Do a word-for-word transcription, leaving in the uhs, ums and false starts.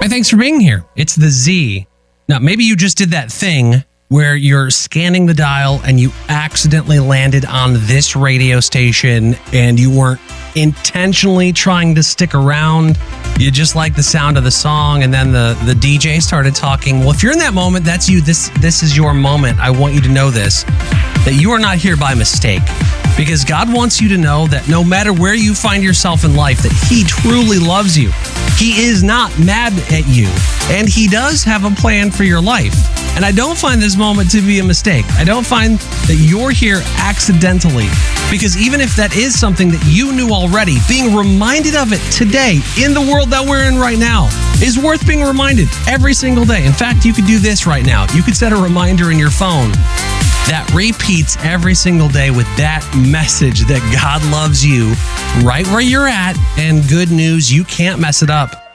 Hey, thanks for being here. It's the Z. Now, maybe you just did that thing where you're scanning the dial and you accidentally landed on this radio station and you weren't intentionally trying to stick around. You just like the sound of the song, and then the, the D J started talking. Well, if you're in that moment, that's you. This this is your moment. I want you to know this, that you are not here by mistake. Because God wants you to know that no matter where you find yourself in life, that He truly loves you. He is not mad at you, and He does have a plan for your life. And I don't find this moment to be a mistake. I don't find that you're here accidentally. Because even if that is something that you knew already, being reminded of it today in the world that we're in right now is worth being reminded every single day. In fact, you could do this right now. You could set a reminder in your phone that repeats every single day with that message that God loves you right where you're at. And good news, you can't mess it up.